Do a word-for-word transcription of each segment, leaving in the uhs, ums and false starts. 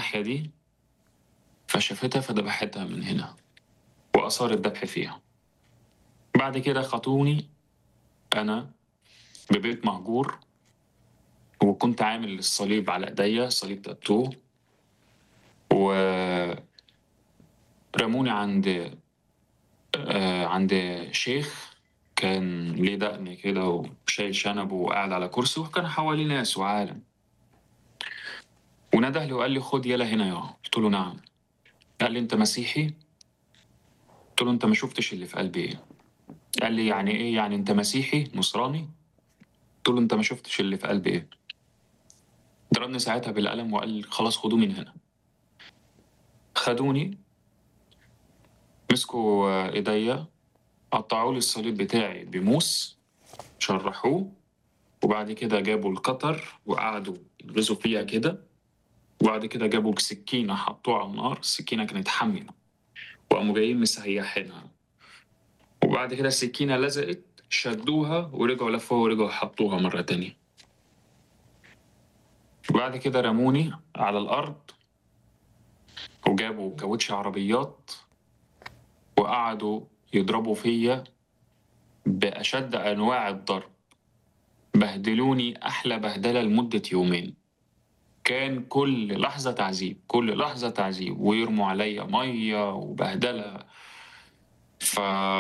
الناحية دي، فشافتها فدبحتها من هنا وأثار الذبح فيها. بعد كده خطوني أنا ببيت مهجور، وكنت عامل الصليب على إيديا، صليب تاتو، ورموني عند آه عند شيخ كان ليه دقن كده وشايل شنبه وقاعد على كرسي، وكان حواليه ناس وعالم، ونده لي وقال لي خد يلا هنا يا. قلت له نعم. قال لي انت مسيحي؟ قلت له انت ما شفتش اللي في قلبي ايه؟ قال لي يعني ايه يعني انت مسيحي نصراني؟ قلت له انت ما شفتش اللي في قلبي ايه؟ ضربني ساعتها بالقلم وقال لي خلاص خدوه من هنا. خدوني، مسكوا آه، ايديا، قطعوا لي الصليب بتاعي بموس، شرحوه، وبعد كده جابوا القطر وقعدوا يغزوا فيها كده، وبعد كده جابوا سكينة حطوها على النار، السكينة كانت حامية، وقاموا جايين مسيحينها، وبعد كده السكينة لزقت، شدوها ورجعوا لفوها ورجعوا حطوها مرة تانية. وبعد كده رموني على الأرض، وجابوا كاوتش عربيات وقعدوا يضربوا فيا بأشد أنواع الضرب. بهدلوني أحلى بهدلة لمدة يومين. كان كل لحظة تعذيب، كل لحظة تعذيب، ويرموا عليا مية وبهدلة. ف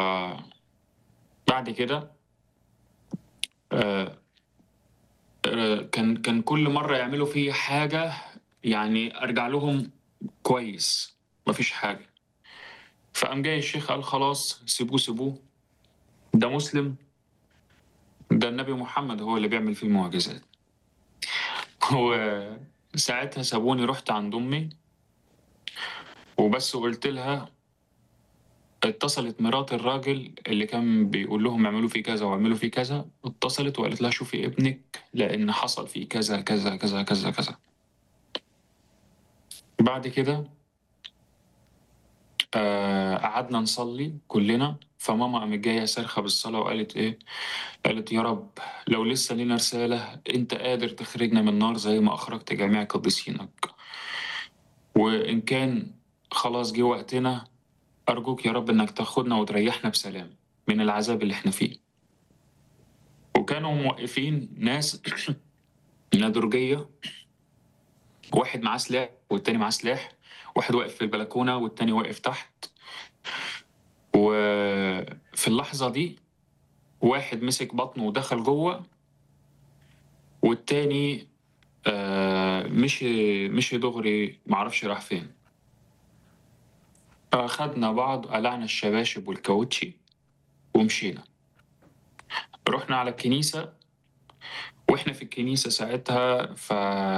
بعد كده آه، آه، كان كان كل مرة يعملوا فيه حاجة يعني أرجع لهم كويس، مفيش حاجة. فقام جاي الشيخ قال خلاص سيبوه سيبوه، ده مسلم، ده النبي محمد هو اللي بيعمل فيه المعجزات. وساعتها سابوني، رحت عند أمي وبس قلت لها. اتصلت مرات الراجل اللي كان بيقول لهم اعملوا فيه كذا واعملوا فيه كذا، اتصلت وقالت لها شوفي ابنك لأن حصل فيه كذا كذا كذا كذا كذا. بعد كده آه، قعدنا نصلي كلنا، فماما قامت جاية صارخة بالصلاة وقالت إيه؟ قالت يا رب لو لسه لينا رسالة أنت قادر تخرجنا من النار زي ما أخرجت جميع قديسينك، وإن كان خلاص جه وقتنا أرجوك يا رب إنك تاخدنا وتريحنا بسلام من العذاب اللي إحنا فيه. وكانوا موقفين ناس نادرجية، واحد معاه سلاح والتاني معاه سلاح، واحد واقف في البلكونة والتاني واقف تحت. وفي اللحظة دي واحد مسك بطنه ودخل جوه، والتاني آه مشي مشي دغري معرفش راح فين. فأخدنا بعض، قلعنا الشباشب والكاوتشي ومشينا. رحنا على الكنيسة، واحنا في الكنيسة ساعتها ف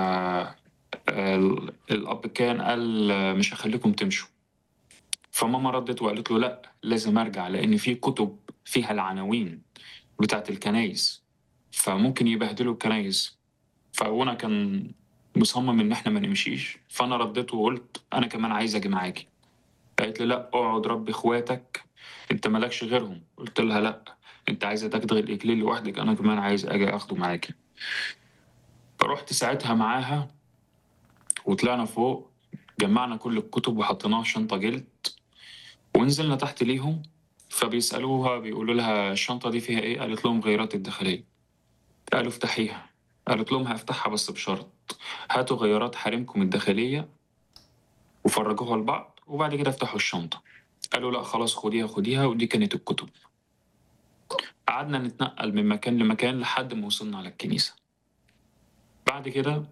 ال- الأب كان قال مش هخليكم تمشوا. فماما ردت وقالت له لا لازم أرجع لأن في كتب فيها العناوين بتاعت الكنايس فممكن يبهدلوا الكنايس. فأبونا كان مصمم إن إحنا ما نمشيش، فأنا رديت وقلت أنا كمان عايز أجي معاكي. قالت لي لا اقعد ربي إخواتك، أنت مالكش غيرهم. قلت لها لا، أنت عايزة تاخدي الإكليل لوحدك، أنا كمان عايز أجي أخده معاكي. فرحت ساعتها معاها وطلعنا فوق، جمعنا كل الكتب وحطيناها في شنطة جلد ونزلنا تحت ليهم. فبيسألوها بيقولوا لها الشنطة دي فيها إيه؟ قالت لهم غيرات الداخلية. قالوا افتحيها. قالت لهم هفتحها بس بشرط، هاتوا غيرات حريمكم الداخلية وفرجوها لبعض وبعد كده افتحوا الشنطة. قالوا لا خلاص خديها خديها، ودي كانت الكتب. قعدنا نتنقل من مكان لمكان لحد ما وصلنا على الكنيسة. بعد كده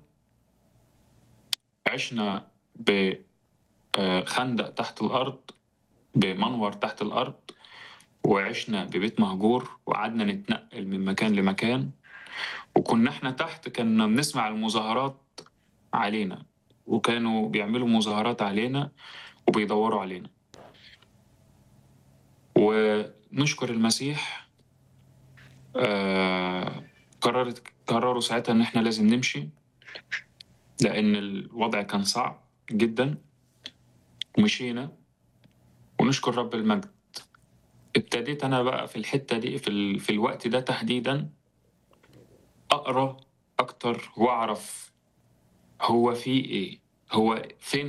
عشنا بخندق تحت الأرض، بمنور تحت الأرض، وعشنا ببيت مهجور، وقعدنا نتنقل من مكان لمكان. وكنا احنا تحت كنا بنسمع المظاهرات علينا، وكانوا بيعملوا مظاهرات علينا وبيدوروا علينا. ونشكر المسيح آه قررت قرروا ساعتها ان احنا لازم نمشي لان الوضع كان صعب جدا. ومشينا ونشكر رب المجد. ابتديت انا بقى في الحتة دي في, ال... في الوقت ده تحديدا اقرا اكتر واعرف هو في ايه، هو فين